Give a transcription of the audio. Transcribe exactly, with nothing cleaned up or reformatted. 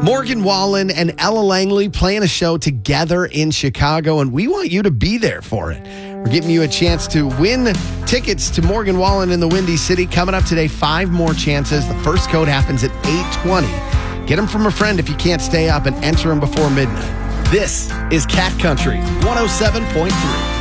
Morgan Wallen and Ella Langley playing a show together in Chicago, and we want you to be there for it. We're giving you a chance to win tickets to Morgan Wallen in the Windy City. Coming up today, five more chances. The first code happens at eight twenty. Get them from a friend if you can't stay up and enter them before midnight. This is Cat Country one oh seven point three.